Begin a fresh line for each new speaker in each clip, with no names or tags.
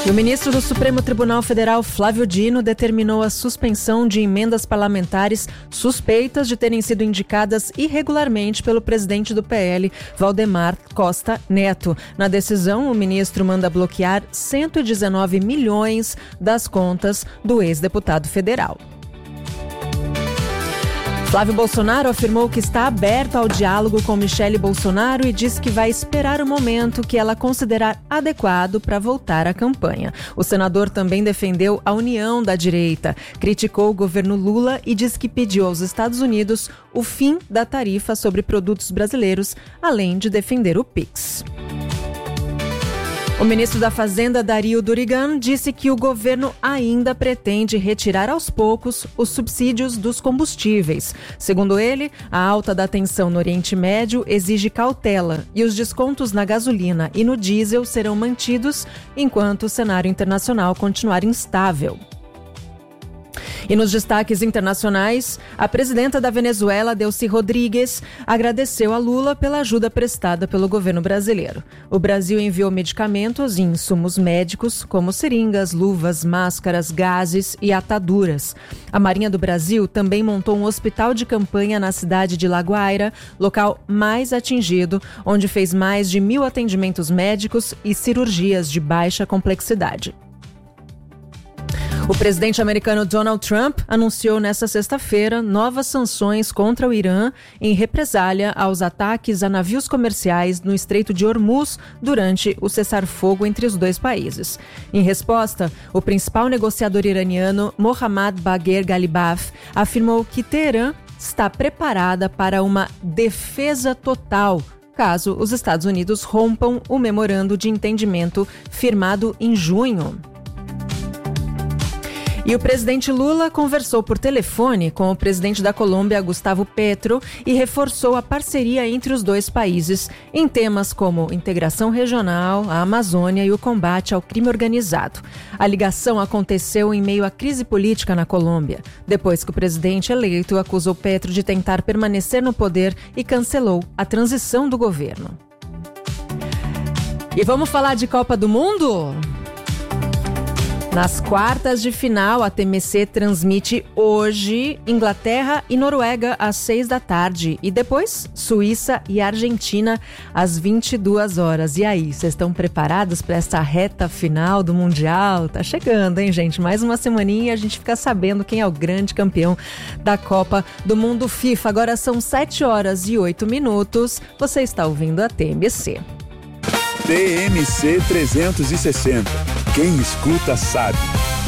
E o ministro do Supremo Tribunal Federal, Flávio Dino, determinou a suspensão de emendas parlamentares suspeitas de terem sido indicadas irregularmente pelo presidente do PL, Valdemar Costa Neto. Na decisão, o ministro manda bloquear 119 milhões das contas do ex-deputado federal. Flávio Bolsonaro afirmou que está aberto ao diálogo com Michele Bolsonaro e disse que vai esperar o momento que ela considerar adequado para voltar à campanha. O senador também defendeu a união da direita, criticou o governo Lula e disse que pediu aos Estados Unidos o fim da tarifa sobre produtos brasileiros, além de defender o PIX. O ministro da Fazenda, Dario Durigan, disse que o governo ainda pretende retirar aos poucos os subsídios dos combustíveis. Segundo ele, a alta da tensão no Oriente Médio exige cautela e os descontos na gasolina e no diesel serão mantidos enquanto o cenário internacional continuar instável. E nos destaques internacionais, a presidenta da Venezuela, Delcy Rodrigues, agradeceu a Lula pela ajuda prestada pelo governo brasileiro. O Brasil enviou medicamentos e insumos médicos, como seringas, luvas, máscaras, gases e ataduras. A Marinha do Brasil também montou um hospital de campanha na cidade de La Guaira, local mais atingido, onde fez mais de 1.000 atendimentos médicos e cirurgias de baixa complexidade. O presidente americano Donald Trump anunciou nesta sexta-feira novas sanções contra o Irã em represália aos ataques a navios comerciais no Estreito de Hormuz durante o cessar-fogo entre os dois países. Em resposta, o principal negociador iraniano, Mohammad Bagher Ghalibaf, afirmou que Teherã está preparada para uma defesa total caso os Estados Unidos rompam o memorando de entendimento firmado em junho. E o presidente Lula conversou por telefone com o presidente da Colômbia, Gustavo Petro, e reforçou a parceria entre os dois países em temas como integração regional, a Amazônia e o combate ao crime organizado. A ligação aconteceu em meio à crise política na Colômbia, depois que o presidente eleito acusou Petro de tentar permanecer no poder e cancelou a transição do governo. E vamos falar de Copa do Mundo? Nas quartas de final, a TMC transmite hoje Inglaterra e Noruega às 18h e depois Suíça e Argentina às 22h. E aí, vocês estão preparados para essa reta final do Mundial? Tá chegando, hein, gente? Mais uma semaninha e a gente fica sabendo quem é o grande campeão da Copa do Mundo FIFA. Agora são 7h08. Você está ouvindo a TMC.
TMC 360. Quem escuta sabe.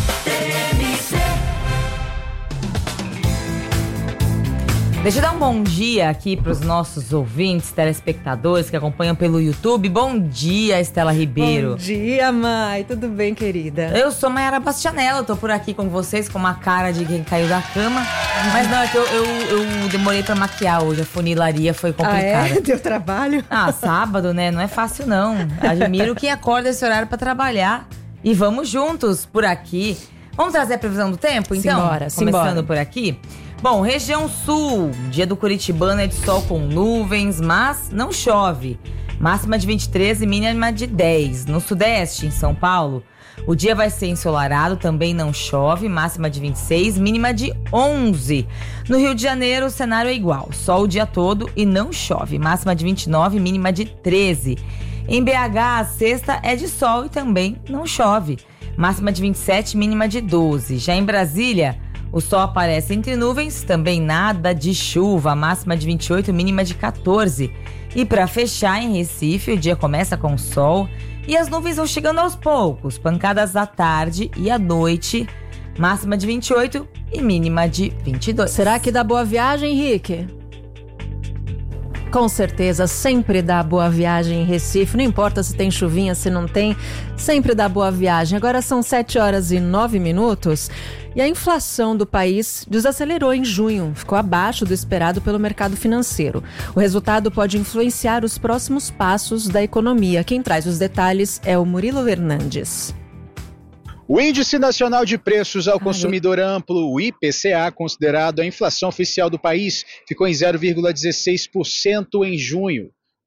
Deixa eu dar um bom dia aqui para os nossos ouvintes, telespectadores que acompanham pelo YouTube. Bom dia, Estela Ribeiro.
Bom dia, Mai. Tudo bem, querida?
Eu sou Mayara Bastianella, eu tô por aqui com vocês com uma cara de quem caiu da cama. Mas não, é que eu demorei para maquiar hoje, a funilaria foi complicada.
Ah, é? Deu trabalho?
Ah, sábado, né? Não é fácil, não. Admiro quem acorda esse horário para trabalhar. E vamos juntos por aqui. Vamos trazer a previsão do tempo, então? Começando por aqui. Bom, região sul, dia do curitibano é de sol com nuvens, mas não chove. Máxima de 23 e mínima de 10. No sudeste, em São Paulo, o dia vai ser ensolarado, também não chove, máxima de 26, mínima de 11. No Rio de Janeiro, o cenário é igual, sol o dia todo e não chove, máxima de 29, mínima de 13. Em BH, a sexta é de sol e também não chove, máxima de 27, mínima de 12. Já em Brasília, o sol aparece entre nuvens, também nada de chuva, máxima de 28, mínima de 14. E para fechar, em Recife, o dia começa com sol e as nuvens vão chegando aos poucos, pancadas à tarde e à noite, máxima de 28 e mínima de 22.
Será que dá boa viagem, Henrique? Com certeza, sempre dá boa viagem em Recife, não importa se tem chuvinha, se não tem, sempre dá boa viagem. Agora são 7h09 e a inflação do país desacelerou em junho, ficou abaixo do esperado pelo mercado financeiro. O resultado pode influenciar os próximos passos da economia. Quem traz os detalhes é o Murilo Hernandes.
O Índice Nacional de Preços ao Consumidor Amplo, o IPCA, considerado a inflação oficial do país, ficou em 0,16% em junho.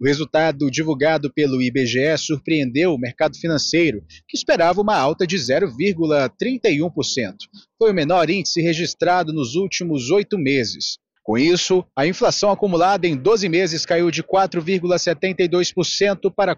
O resultado divulgado pelo IBGE surpreendeu o mercado financeiro, que esperava uma alta de 0,31%. Foi o menor índice registrado nos últimos 8 meses. Com isso, a inflação acumulada em 12 meses caiu de 4,72% para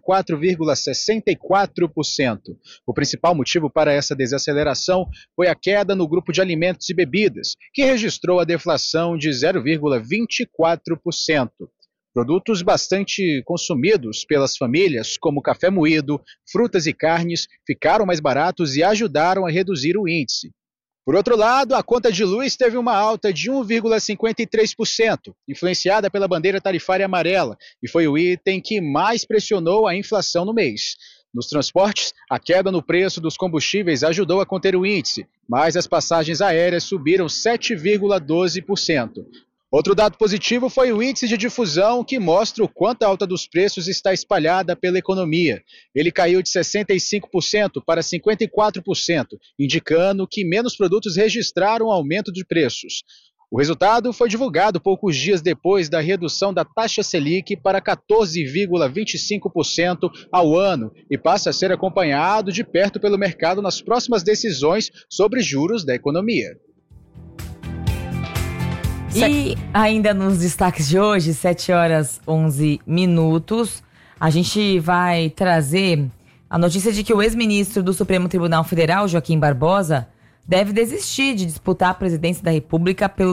4,64%. O principal motivo para essa desaceleração foi a queda no grupo de alimentos e bebidas, que registrou a deflação de 0,24%. Produtos bastante consumidos pelas famílias, como café moído, frutas e carnes, ficaram mais baratos e ajudaram a reduzir o índice. Por outro lado, a conta de luz teve uma alta de 1,53%, influenciada pela bandeira tarifária amarela, e foi o item que mais pressionou a inflação no mês. Nos transportes, a queda no preço dos combustíveis ajudou a conter o índice, mas as passagens aéreas subiram 7,12%. Outro dado positivo foi o índice de difusão, que mostra o quanto a alta dos preços está espalhada pela economia. Ele caiu de 65% para 54%, indicando que menos produtos registraram aumento de preços. O resultado foi divulgado poucos dias depois da redução da taxa Selic para 14,25% ao ano e passa a ser acompanhado de perto pelo mercado nas próximas decisões sobre juros da economia.
E ainda nos destaques de hoje, 7h11, a gente vai trazer a notícia de que o ex-ministro do Supremo Tribunal Federal, Joaquim Barbosa, deve desistir de disputar a presidência da República pelo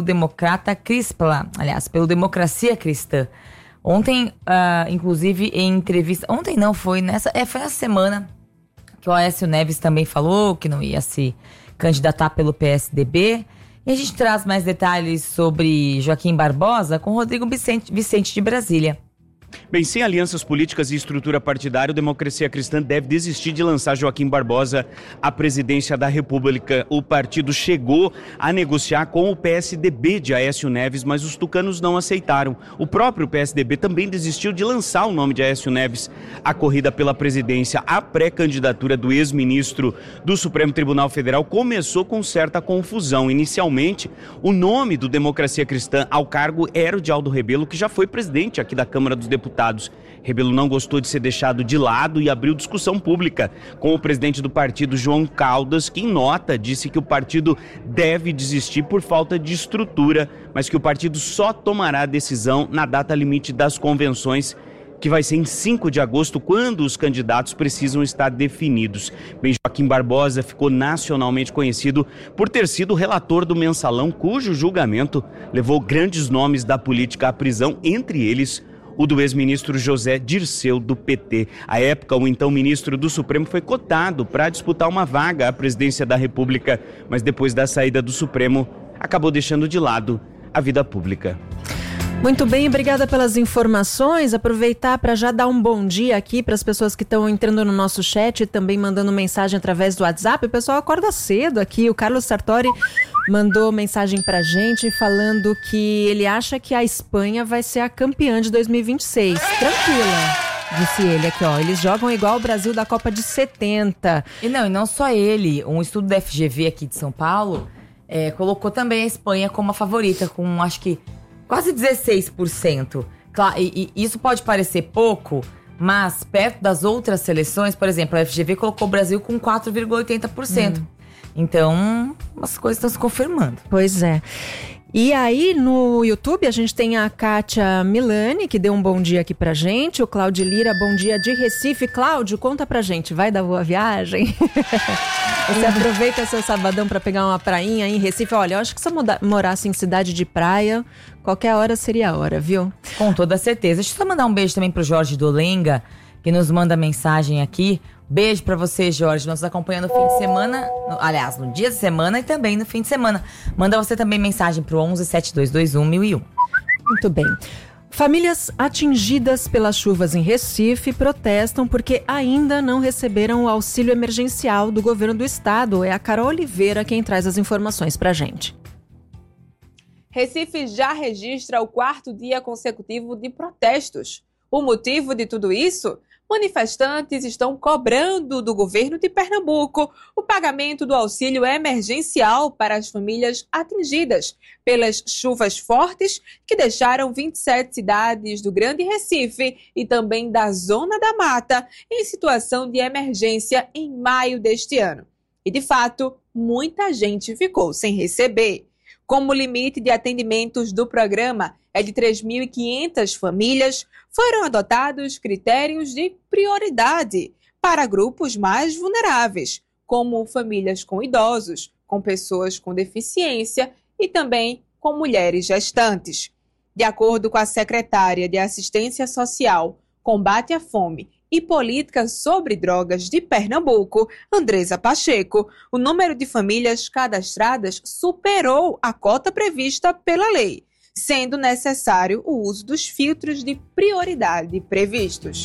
pelo Democracia Cristã. Ontem, inclusive, em entrevista... Ontem não, foi nessa semana que o Aécio Neves também falou que não ia se candidatar pelo PSDB. E a gente traz mais detalhes sobre Joaquim Barbosa com Rodrigo Vicente de Brasília.
Bem, sem alianças políticas e estrutura partidária, o Democracia Cristã deve desistir de lançar Joaquim Barbosa à presidência da República. O partido chegou a negociar com o PSDB de Aécio Neves, mas os tucanos não aceitaram. O próprio PSDB também desistiu de lançar o nome de Aécio Neves à corrida pela presidência. A pré-candidatura do ex-ministro do Supremo Tribunal Federal começou com certa confusão. Inicialmente, o nome do Democracia Cristã ao cargo era o de Aldo Rebelo, que já foi presidente aqui da Câmara dos Deputados. Rebelo não gostou de ser deixado de lado e abriu discussão pública com o presidente do partido, João Caldas, que em nota disse que o partido deve desistir por falta de estrutura, mas que o partido só tomará a decisão na data limite das convenções, que vai ser em 5 de agosto, quando os candidatos precisam estar definidos. Bem, Joaquim Barbosa ficou nacionalmente conhecido por ter sido relator do Mensalão, cujo julgamento levou grandes nomes da política à prisão, entre eles o do ex-ministro José Dirceu, do PT. À época, o então ministro do Supremo foi cotado para disputar uma vaga à presidência da República, mas depois da saída do Supremo, acabou deixando de lado a vida pública.
Muito bem, obrigada pelas informações. Aproveitar para já dar um bom dia aqui para as pessoas que estão entrando no nosso chat e também mandando mensagem através do WhatsApp. O pessoal acorda cedo aqui. O Carlos Sartori mandou mensagem pra gente falando que ele acha que a Espanha vai ser a campeã de 2026. Tranquila, disse ele aqui, ó. Eles jogam igual o Brasil da Copa de 70.
E não só ele. Um estudo da FGV aqui de São Paulo colocou também a Espanha como a favorita, com acho que quase 16%. Claro, e isso pode parecer pouco, mas perto das outras seleções, por exemplo, a FGV colocou o Brasil com 4,80%. Então, as coisas estão se confirmando.
Pois é. E aí, no YouTube, a gente tem a Kátia Milani, que deu um bom dia aqui pra gente. O Cláudio Lira, bom dia de Recife. Cláudio, conta pra gente, vai dar boa viagem? Você aproveita seu sabadão pra pegar uma prainha aí em Recife? Olha, eu acho que se eu morasse em cidade de praia, qualquer hora seria a hora, viu?
Com toda certeza. Deixa eu só mandar um beijo também pro Jorge Dolenga, que nos manda mensagem aqui. Beijo pra você, Jorge, nos acompanhando no fim de semana, aliás, no dia de semana e também no fim de semana. Manda você também mensagem pro 11 7221 1001.
Muito bem. Famílias atingidas pelas chuvas em Recife protestam porque ainda não receberam o auxílio emergencial do governo do estado. É a Carol Oliveira quem traz as informações pra gente.
Recife já registra o 4º dia consecutivo de protestos. O motivo de tudo isso? Manifestantes estão cobrando do governo de Pernambuco o pagamento do auxílio emergencial para as famílias atingidas pelas chuvas fortes que deixaram 27 cidades do Grande Recife e também da Zona da Mata em situação de emergência em maio deste ano. E, de fato, muita gente ficou sem receber. Como o limite de atendimentos do programa é de 3.500 famílias, foram adotados critérios de prioridade para grupos mais vulneráveis, como famílias com idosos, com pessoas com deficiência e também com mulheres gestantes. De acordo com a secretária de Assistência Social, Combate à Fome e Políticas sobre Drogas de Pernambuco, Andresa Pacheco, o número de famílias cadastradas superou a cota prevista pela lei, sendo necessário o uso dos filtros de prioridade previstos.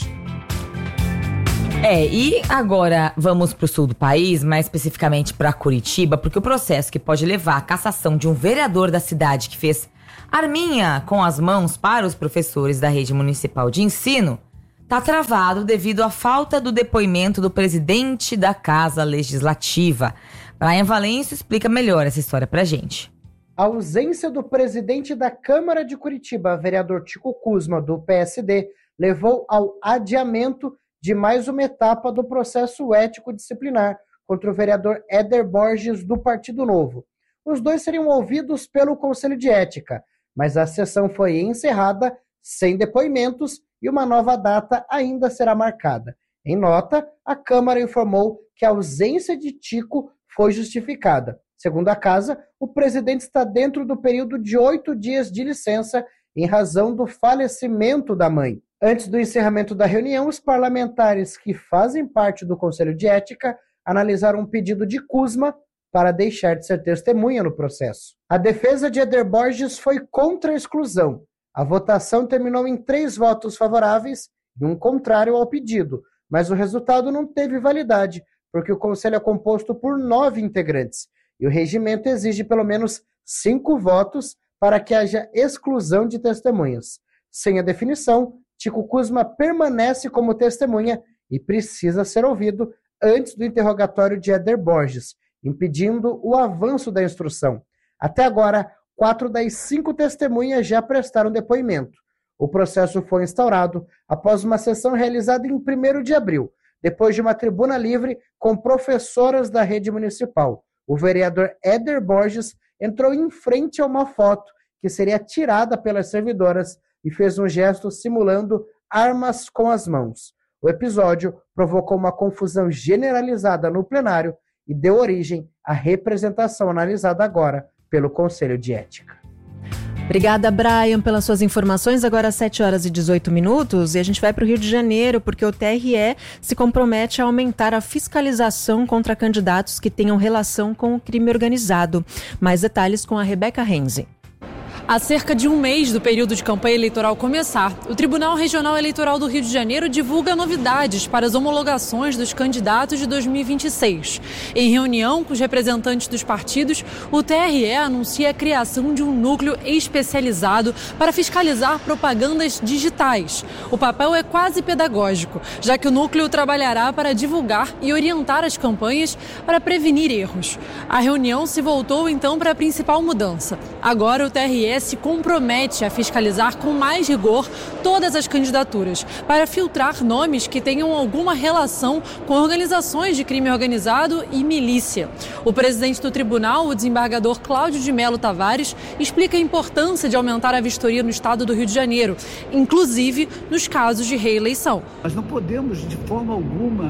E agora vamos para o sul do país, mais especificamente para Curitiba, porque o processo que pode levar à cassação de um vereador da cidade que fez arminha com as mãos para os professores da rede municipal de ensino está travado devido à falta do depoimento do presidente da Casa Legislativa. Brian Valêncio explica melhor essa história para a gente.
A ausência do presidente da Câmara de Curitiba, vereador Tico Kuzma, do PSD, levou ao adiamento de mais uma etapa do processo ético-disciplinar contra o vereador Éder Borges, do Partido Novo. Os dois seriam ouvidos pelo Conselho de Ética, mas a sessão foi encerrada sem depoimentos e uma nova data ainda será marcada. Em nota, a Câmara informou que a ausência de Tico foi justificada. Segundo a Casa, o presidente está dentro do período de 8 dias de licença em razão do falecimento da mãe. Antes do encerramento da reunião, os parlamentares que fazem parte do Conselho de Ética analisaram um pedido de Kuzma para deixar de ser testemunha no processo. A defesa de Éder Borges foi contra a exclusão. A votação terminou em 3 votos favoráveis e um contrário ao pedido, mas o resultado não teve validade, porque o Conselho é composto por 9 integrantes e o regimento exige pelo menos 5 votos para que haja exclusão de testemunhas. Sem a definição, Tico Kuzma permanece como testemunha e precisa ser ouvido antes do interrogatório de Éder Borges, impedindo o avanço da instrução. Até agora, 4 das 5 testemunhas já prestaram depoimento. O processo foi instaurado após uma sessão realizada em 1º de abril, depois de uma tribuna livre com professoras da rede municipal. O vereador Éder Borges entrou em frente a uma foto que seria tirada pelas servidoras e fez um gesto simulando armas com as mãos. O episódio provocou uma confusão generalizada no plenário e deu origem à representação analisada agora pelo Conselho de Ética.
Obrigada, Brian, pelas suas informações. Agora às 7h18 e a gente vai para o Rio de Janeiro porque o TRE se compromete a aumentar a fiscalização contra candidatos que tenham relação com o crime organizado. Mais detalhes com a Rebeca Renzi.
Há cerca de um mês do período de campanha eleitoral começar, o Tribunal Regional Eleitoral do Rio de Janeiro divulga novidades para as homologações dos candidatos de 2026. Em reunião com os representantes dos partidos, o TRE anuncia a criação de um núcleo especializado para fiscalizar propagandas digitais. O papel é quase pedagógico, já que o núcleo trabalhará para divulgar e orientar as campanhas para prevenir erros. A reunião se voltou então para a principal mudança. Agora o TRE se compromete a fiscalizar com mais rigor todas as candidaturas, para filtrar nomes que tenham alguma relação com organizações de crime organizado e milícia. O presidente do tribunal, o desembargador Cláudio de Melo Tavares, explica a importância de aumentar a vistoria no estado do Rio de Janeiro, inclusive nos casos de reeleição.
Nós não podemos, de forma alguma,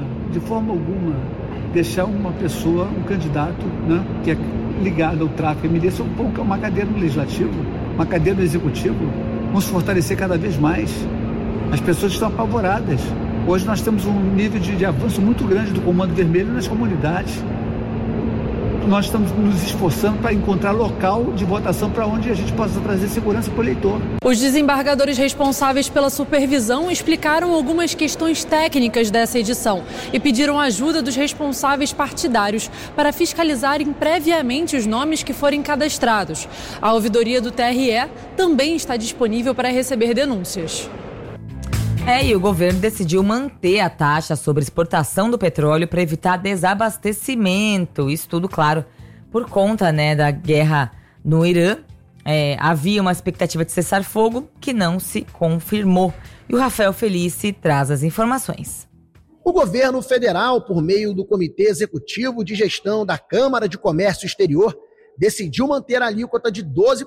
deixar uma pessoa, um candidato, né, que é ligado ao tráfico e milícia, uma cadeira no legislativo, uma cadeira no executivo. Vamos fortalecer cada vez mais. As pessoas estão apavoradas. Hoje nós temos um nível de avanço muito grande do Comando Vermelho nas comunidades. Nós estamos nos esforçando para encontrar local de votação para onde a gente possa trazer segurança para o eleitor.
Os desembargadores responsáveis pela supervisão explicaram algumas questões técnicas dessa edição e pediram ajuda dos responsáveis partidários para fiscalizarem previamente os nomes que forem cadastrados. A ouvidoria do TRE também está disponível para receber denúncias.
E o governo decidiu manter a taxa sobre exportação do petróleo para evitar desabastecimento. Isso tudo, claro, por conta, da guerra no Irã. Havia uma expectativa de cessar fogo que não se confirmou. E o Rafael Felice traz as informações.
O governo federal, por meio do Comitê Executivo de Gestão da Câmara de Comércio Exterior, decidiu manter a alíquota de 12%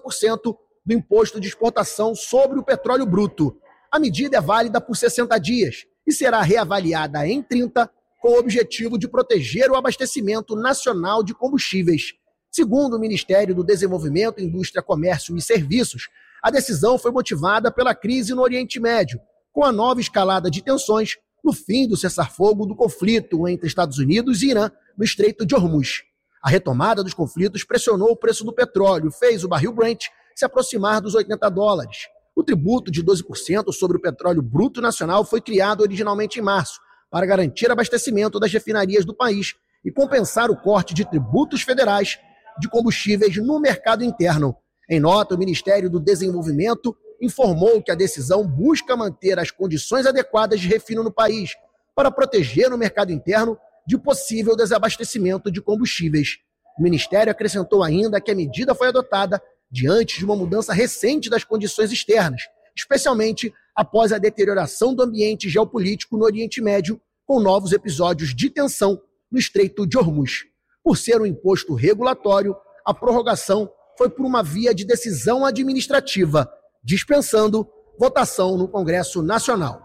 do imposto de exportação sobre o petróleo bruto. A medida é válida por 60 dias e será reavaliada em 30, com o objetivo de proteger o abastecimento nacional de combustíveis. Segundo o Ministério do Desenvolvimento, Indústria, Comércio e Serviços, a decisão foi motivada pela crise no Oriente Médio, com a nova escalada de tensões no fim do cessar-fogo do conflito entre Estados Unidos e Irã no Estreito de Hormuz. A retomada dos conflitos pressionou o preço do petróleo e fez o barril Brent se aproximar dos $80. O tributo de 12% sobre o petróleo bruto nacional foi criado originalmente em março para garantir abastecimento das refinarias do país e compensar o corte de tributos federais de combustíveis no mercado interno. Em nota, o Ministério do Desenvolvimento informou que a decisão busca manter as condições adequadas de refino no país para proteger o mercado interno de possível desabastecimento de combustíveis. O Ministério acrescentou ainda que a medida foi adotada diante de uma mudança recente das condições externas, especialmente após a deterioração do ambiente geopolítico no Oriente Médio, com novos episódios de tensão no Estreito de Hormuz. Por ser um imposto regulatório, a prorrogação foi por uma via de decisão administrativa, dispensando votação no Congresso Nacional.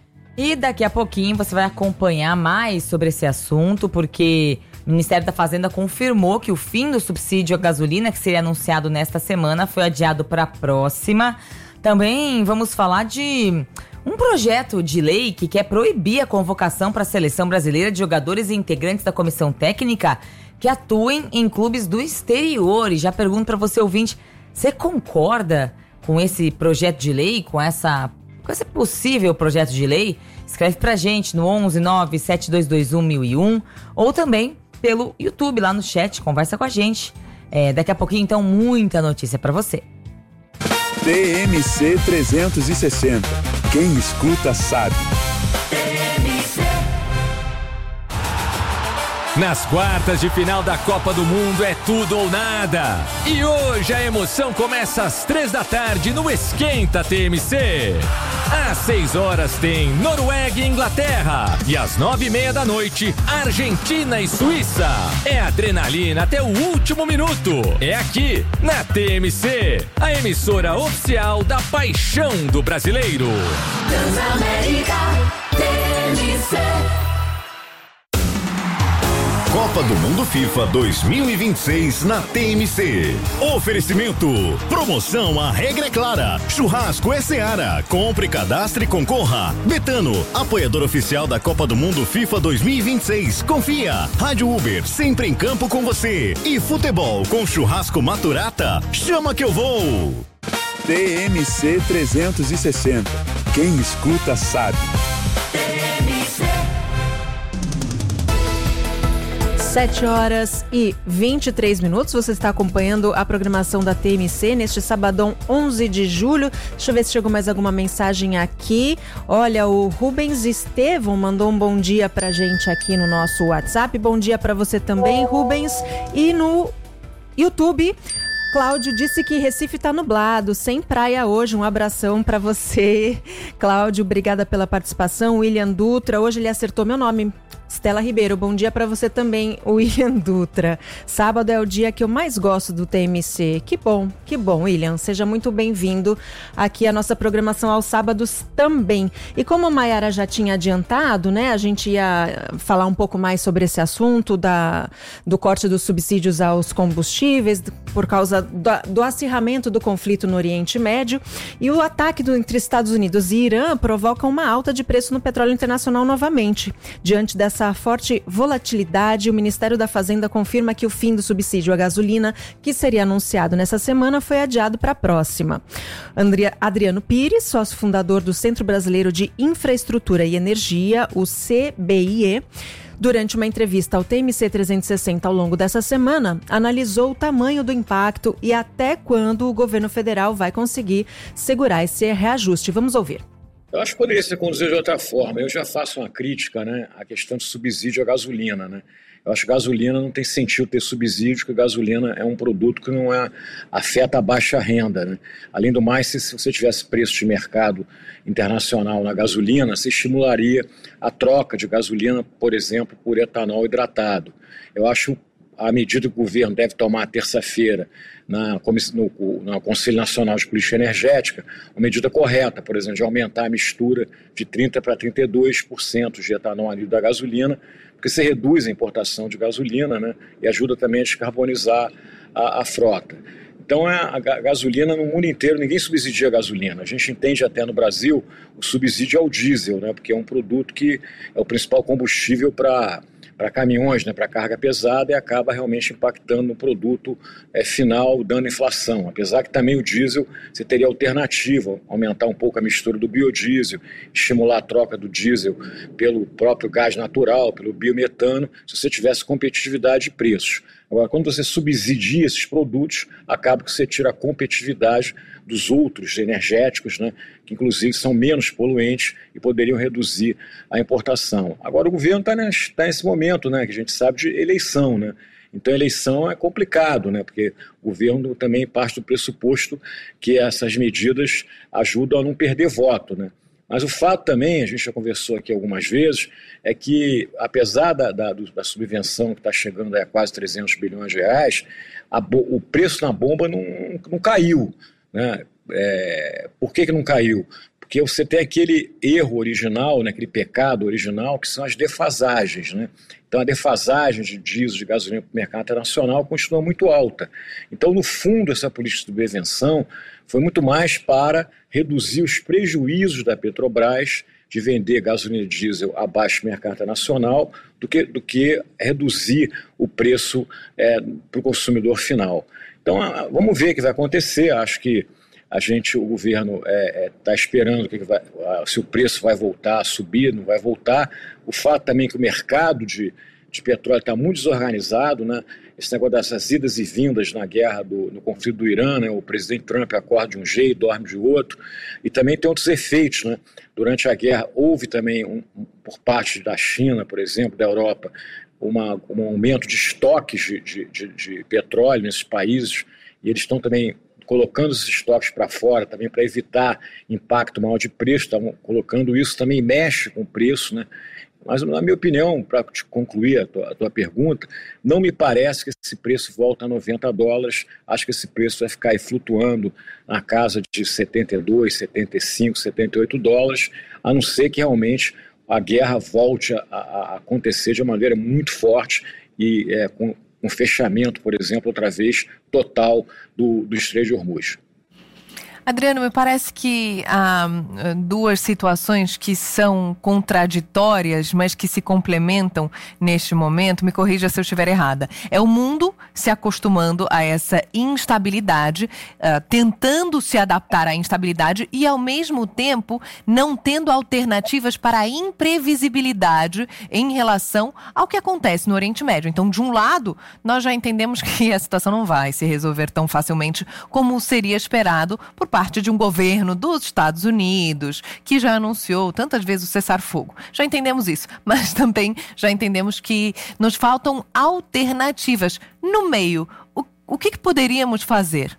E daqui a pouquinho você vai acompanhar mais sobre esse assunto, porque o Ministério da Fazenda confirmou que o fim do subsídio à gasolina, que seria anunciado nesta semana, foi adiado para a próxima. Também vamos falar de um projeto de lei que quer proibir a convocação para a seleção brasileira de jogadores e integrantes da comissão técnica que atuem em clubes do exterior. E já pergunto para você, ouvinte, você concorda com esse projeto de lei, com esse possível projeto de lei? Escreve pra gente no 11 97221 1001 ou também pelo YouTube, lá no chat, conversa com a gente. Daqui a pouquinho, então, muita notícia pra você.
TMC 360. Quem escuta sabe.
Nas quartas de final da Copa do Mundo é tudo ou nada. E hoje a emoção começa às 3h no Esquenta TMC. Às 6h tem Noruega e Inglaterra. E às 9h30 Argentina e Suíça. É adrenalina até o último minuto. É aqui, na TMC, a emissora oficial da paixão do brasileiro.
Transamérica TMC.
Copa do Mundo FIFA 2026 na TMC. Oferecimento. Promoção A Regra é Clara. Churrasco é Seara. Compre, cadastre e concorra. Betano, apoiador oficial da Copa do Mundo FIFA 2026. Confia. Rádio Uber, sempre em campo com você. E futebol com churrasco Maturata. Chama que eu vou.
TMC 360. Quem escuta sabe.
7h23. Você está acompanhando a programação da TMC neste sabadão 11 de julho. Deixa eu ver se chegou mais alguma mensagem aqui. Olha, o Rubens Estevão mandou um bom dia pra gente aqui no nosso WhatsApp. Bom dia pra você também, Rubens. E no YouTube, Cláudio disse que Recife tá nublado, sem praia hoje. Um abração pra você, Cláudio. Obrigada pela participação. William Dutra, hoje ele acertou meu nome. Stella Ribeiro, bom dia pra você também, William Dutra. Sábado é o dia que eu mais gosto do TMC. Que bom, William. Seja muito bem-vindo aqui à nossa programação aos sábados também. E como a Mayara já tinha adiantado, né, a gente ia falar um pouco mais sobre esse assunto do corte dos subsídios aos combustíveis por causa do acirramento do conflito no Oriente Médio. E o ataque entre Estados Unidos e Irã provoca uma alta de preço no petróleo internacional novamente. Diante dessa forte volatilidade, o Ministério da Fazenda confirma que o fim do subsídio à gasolina, que seria anunciado nessa semana, foi adiado para a próxima. Adriano Pires, sócio fundador do Centro Brasileiro de Infraestrutura e Energia, o CBIE, durante uma entrevista ao TMC 360 ao longo dessa semana, analisou o tamanho do impacto e até quando o governo federal vai conseguir segurar esse reajuste. Vamos ouvir.
Eu acho que poderia ser conduzido de outra forma. Eu já faço uma crítica, né, à questão de subsídio à gasolina, né? Eu acho que gasolina não tem sentido ter subsídio, porque gasolina é um produto que não afeta a baixa renda, né? Além do mais, se você tivesse preço de mercado internacional na gasolina, você estimularia a troca de gasolina, por exemplo, por etanol hidratado. Eu acho a medida que o governo deve tomar terça-feira no Conselho Nacional de Política Energética, uma medida correta, por exemplo, de aumentar a mistura de 30% para 32% de etanol anidro da gasolina, porque você reduz a importação de gasolina, né, e ajuda também a descarbonizar a frota. Então, a gasolina no mundo inteiro, ninguém subsidia a gasolina. A gente entende até no Brasil o subsídio ao diesel, né, porque é um produto que é o principal combustível para caminhões, né, para carga pesada, e acaba realmente impactando no produto final, dando inflação. Apesar que também o diesel, você teria alternativa, aumentar um pouco a mistura do biodiesel, estimular a troca do diesel pelo próprio gás natural, pelo biometano, se você tivesse competitividade de preços. Agora, quando você subsidia esses produtos, acaba que você tira a competitividade dos outros energéticos, né, que inclusive são menos poluentes e poderiam reduzir a importação. Agora, o governo está nesse momento, né, que a gente sabe, de eleição, né? Então, a eleição é complicado, né, porque o governo também parte do pressuposto que essas medidas ajudam a não perder voto, né? Mas o fato também, a gente já conversou aqui algumas vezes, é que apesar da subvenção que está chegando a quase 300 bilhões de reais, o preço na bomba não caiu, né? Por que não caiu? Porque você tem aquele erro original, né, aquele pecado original, que são as defasagens, né? Então a defasagem de diesel, de gasolina para o mercado internacional continua muito alta. Então, no fundo, essa política de prevenção foi muito mais para reduzir os prejuízos da Petrobras de vender gasolina e diesel abaixo do mercado internacional do que reduzir o preço para o consumidor final. Então, vamos ver o que vai acontecer. Acho que o governo está esperando se o preço vai voltar a subir, não vai voltar. O fato também que o mercado de petróleo está muito desorganizado, né? Esse negócio dessas idas e vindas na guerra, no conflito do Irã, né? O presidente Trump acorda de um jeito, dorme de outro, e também tem outros efeitos, né? Durante a guerra houve também, por parte da China, por exemplo, da Europa, um aumento de estoques de petróleo nesses países, e eles estão também colocando esses estoques para fora também para evitar impacto maior de preço, estavam colocando isso, também mexe com o preço, né? Mas, na minha opinião, para te concluir a tua pergunta, não me parece que esse preço volta a $90. Acho que esse preço vai ficar aí flutuando na casa de 72, 75, 78 dólares, a não ser que realmente a guerra volte a acontecer de uma maneira muito forte e com um fechamento, por exemplo, outra vez, total do Estreito de Hormuz.
Adriano, me parece que há duas situações que são contraditórias, mas que se complementam neste momento. Me corrija se eu estiver errada. É o mundo se acostumando a essa instabilidade, tentando se adaptar à instabilidade e, ao mesmo tempo, não tendo alternativas para a imprevisibilidade em relação ao que acontece no Oriente Médio. Então, de um lado, nós já entendemos que a situação não vai se resolver tão facilmente como seria esperado por parte de um governo dos Estados Unidos, que já anunciou tantas vezes o cessar-fogo. Já entendemos isso, mas também já entendemos que nos faltam alternativas. No meio, o que poderíamos fazer?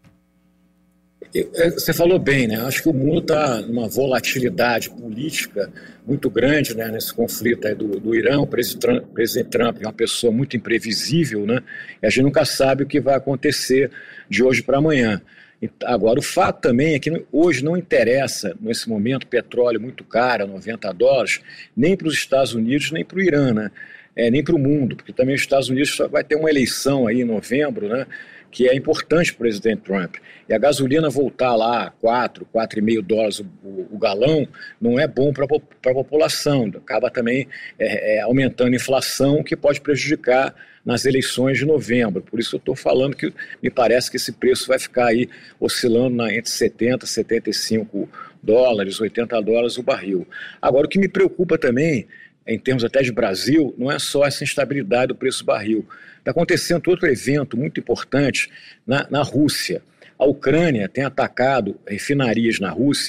Você falou bem, né? Acho que o mundo está numa volatilidade política muito grande, né, nesse conflito aí do Irã. O presidente Trump é uma pessoa muito imprevisível, né? E a gente nunca sabe o que vai acontecer de hoje para amanhã. Agora, o fato também é que hoje não interessa, nesse momento, petróleo muito caro, $90, nem para os Estados Unidos, nem para o Irã, né? Nem para o mundo, porque também os Estados Unidos vai ter uma eleição aí em novembro, né, que é importante para o presidente Trump. E a gasolina voltar lá a $4,5 o galão não é bom para a população. Acaba também aumentando a inflação, que pode prejudicar nas eleições de novembro. Por isso eu estou falando que me parece que esse preço vai ficar aí oscilando entre 70 e 75 dólares, $80 o barril. Agora, o que me preocupa também, em termos até de Brasil, não é só essa instabilidade do preço do barril. Está acontecendo outro evento muito importante na Rússia. A Ucrânia tem atacado refinarias na Rússia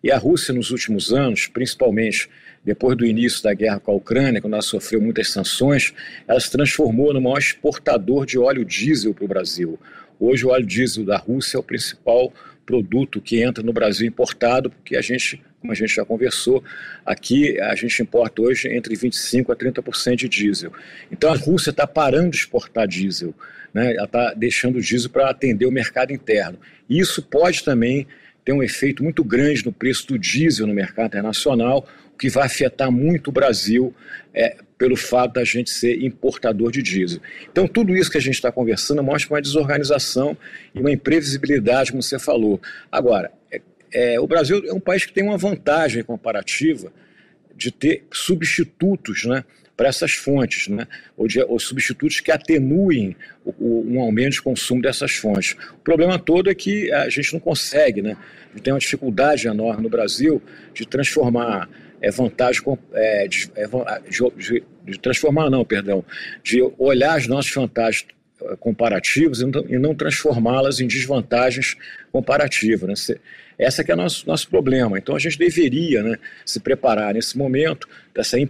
E a Rússia, nos últimos anos, principalmente depois do início da guerra com a Ucrânia, quando ela sofreu muitas sanções, ela se transformou no maior exportador de óleo diesel para o Brasil. Hoje o óleo diesel da Rússia é o principal produto que entra no Brasil importado, porque como a gente já conversou, aqui a gente importa hoje entre 25% a 30% de diesel. Então a Rússia está parando de exportar diesel, né? Ela está deixando o diesel para atender o mercado interno. E isso pode também ter um efeito muito grande no preço do diesel no mercado internacional, o que vai afetar muito o Brasil pelo fato da gente ser importador de diesel. Então tudo isso que a gente está conversando mostra uma desorganização e uma imprevisibilidade, como você falou. Agora, o Brasil é um país que tem uma vantagem comparativa de ter substitutos, né, para essas fontes, né, ou substitutos que atenuem um aumento de consumo dessas fontes. O problema todo é que a gente não consegue, né, tem uma dificuldade enorme no Brasil de transformar de olhar as nossas vantagens comparativas e não transformá-las em desvantagens comparativas, né? Esse que é o nosso problema. Então a gente deveria, né, se preparar nesse momento dessa